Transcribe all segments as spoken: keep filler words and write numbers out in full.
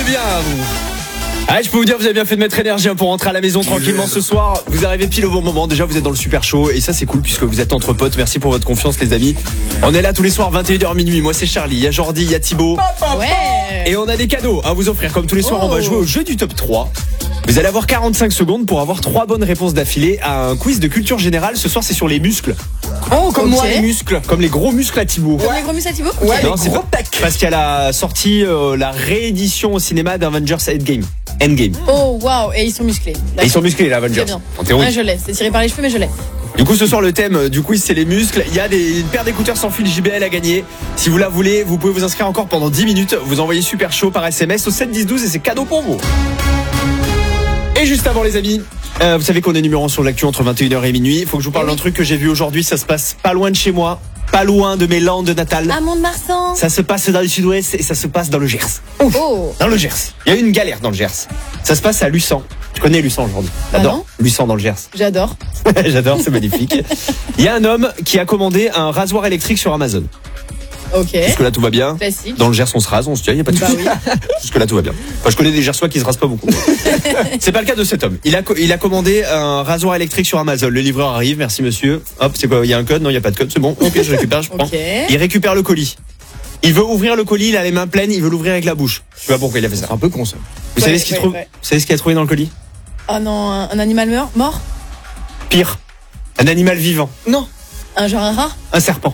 bien vous. Ah, je peux vous dire, vous avez bien fait de mettre énergie pour rentrer à la maison tranquillement ce soir. Vous arrivez pile au bon moment. Déjà, vous êtes dans le super show et ça, c'est cool puisque vous êtes entre potes. Merci pour votre confiance, les amis. On est là tous les soirs, vingt et une heures minuit. Moi, c'est Charlie. Il y a Jordi, il y a Thibaut. Ouais. Et on a des cadeaux à vous offrir. Comme tous les soirs, Oh. on va jouer au jeu du top trois. Vous allez avoir quarante-cinq secondes pour avoir trois bonnes réponses d'affilée à un quiz de culture générale. Ce soir, c'est sur les muscles. Oh, comme Ok. moi, les muscles. Comme les gros muscles à Thibaut. Comme les gros muscles à Thibaut. Ouais, Non, les c'est gros pas- pecs. Parce qu'elle a sorti euh, la réédition au cinéma d'Avengers Endgame. Endgame. Oh waouh, et ils sont musclés. Et ils sont musclés, les Avengers. Très bien. En théorie. Ouais, je l'ai. C'est tiré par les cheveux, mais je l'ai. Du coup, ce soir, le thème euh, du quiz, c'est les muscles. Il y a des, une paire d'écouteurs sans fil J B L à gagner. Si vous la voulez, vous pouvez vous inscrire encore pendant dix minutes. Vous envoyez super chaud par S M S au sept dix douze et c'est cadeau pour vous. Et juste avant, les amis, euh, vous savez qu'on est numéro un sur l'actu entre vingt et une heures et minuit. Il faut que je vous parle Oui. d'un truc que j'ai vu aujourd'hui. Ça se passe pas loin de chez moi, pas loin de mes landes natales. Ah, Mont-de-Marsan. Ça se passe dans le sud-ouest et ça se passe dans le Gers. Oh. Dans le Gers. Il y a eu une galère dans le Gers. Ça se passe à Luçan. Je connais Luçan aujourd'hui. Ah J'adore. non Luçan dans le Gers. J'adore. J'adore, c'est magnifique. Il y a un homme qui a commandé un rasoir électrique sur Amazon. Ok. Jusque là tout va bien. Classique. Dans le Gers on se rase, on se tient, il n'y a pas de Bah souci. oui. Jusque là tout va bien. Enfin, je connais des Gersois qui se rasent pas beaucoup. C'est pas le cas de cet homme. Il a, co- il a commandé un rasoir électrique sur Amazon. Le livreur arrive, merci monsieur. Hop, c'est quoi? Il y a un code? Non, il n'y a pas de code. C'est bon. Ok, je récupère, je prends. Ok. Il récupère le colis. Il veut ouvrir le colis, il a les mains pleines, il veut l'ouvrir avec la bouche. Je sais pas pourquoi il a fait ça. C'est un peu con, ça. Vous Ouais, savez ce qu'il ouais, trouve? ouais. Vous savez ce qu'il a trouvé dans le colis? Ah non, un, un animal meurt, mort. Pire. Un animal vivant. Non. Un genre un rat. Un serpent.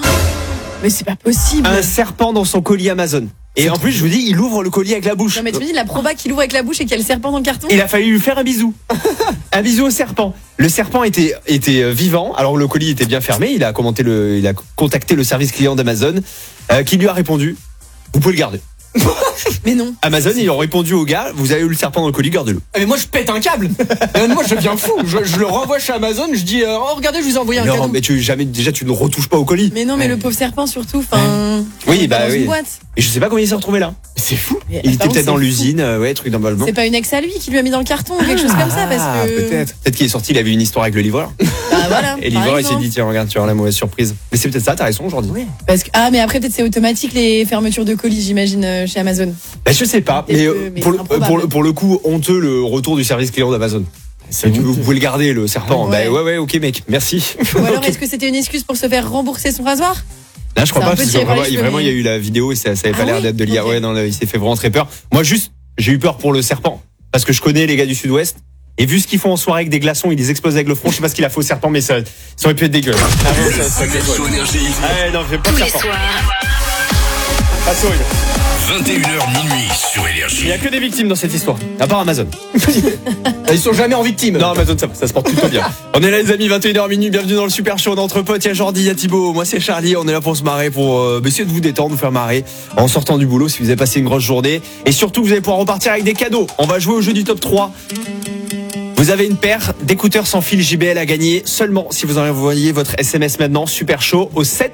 Mais c'est pas possible. Un serpent dans son colis Amazon. Et en plus, je vous dis, il ouvre le colis avec la bouche. Non mais tu me dis la proba qu'il ouvre avec la bouche et qu'il y a le serpent dans le carton. Il a fallu lui faire un bisou. Un bisou au serpent. Le serpent était, était euh, vivant, alors le colis était bien fermé. Il a, commenté le, il a contacté le service client d'Amazon euh, qui lui a répondu, vous pouvez le garder. Mais non. Amazon, ils ont répondu au gars, vous avez eu le serpent dans le colis, gardez-le. Ah, mais moi, je pète un câble. Euh, moi, je deviens fou. Je, je le renvoie chez Amazon. Je dis, euh, oh, regardez, je vous ai envoyé un Non, cadeau. mais tu, jamais, déjà, tu ne retouches pas au colis. Mais non, mais le pauvre serpent surtout. Enfin. Oui, il est bah dans oui. une boîte. Et je sais pas comment il s'est retrouvé là. C'est fou. Mais Il était apparemment, peut-être dans c'est l'usine, euh, ouais, truc normalement. C'est pas une ex à lui qui lui a mis dans le carton ou quelque chose comme ça parce Ah, que. peut-être. Peut-être qu'il est sorti, il avait une histoire avec le livreur. Bah voilà. Et le par livreur, il s'est exemple. dit, tiens, regarde, tu auras la mauvaise surprise. Mais c'est peut-être ça, t'as raison aujourd'hui. Parce que ah mais après peut-être c'est automatique les fermetures de colis j'imagine euh, chez Amazon. Bah, je sais pas, Et mais, que- euh, mais pour, c'est le, improbable. pour, le, pour le coup, honteux le retour du service client d'Amazon. C'est Tu- Vous honteux. pouvez le garder, le serpent. Ouais. Bah ouais, ouais, ok, mec, merci. Ou alors Ok. est-ce que c'était une excuse pour se faire rembourser son rasoir? Là, je crois c'est un pas, peu parce que tiré par vraiment, les il, cheveux, vraiment, mais- il y a eu la vidéo et ça, ça avait pas Ah l'air oui d'être de l'I A. Ok. Ouais, non, là, il s'est fait vraiment très peur. Moi, juste, j'ai eu peur pour le serpent. Parce que je connais les gars du sud-ouest. Et vu ce qu'ils font en soirée avec des glaçons, ils les explosent avec le front. Je sais pas ce qu'il a fait au serpent, mais ça, ça aurait pu être dégueu. Ah, bon, ça, ça peut être, ouais. Ah, ouais, non, j'aime pas Tous le les serpent. soirs, Ah, c'est horrible. vingt et une heures minuit sur Il Énergie. y a que des victimes dans cette histoire. À part Amazon. Ils sont jamais en victime. Non, Amazon, ça, ça se porte plutôt bien. On est là, les amis, vingt et une heures minuit. Bienvenue dans le super show d'entre potes. Il y a Jordi, il y a Thibaut. Moi, c'est Charlie. On est là pour se marrer, pour euh, essayer de vous détendre, vous faire marrer en sortant du boulot si vous avez passé une grosse journée. Et surtout, vous allez pouvoir repartir avec des cadeaux. On va jouer au jeu du top trois. Vous avez une paire d'écouteurs sans fil J B L à gagner seulement si vous envoyez votre S M S maintenant, super chaud, au sept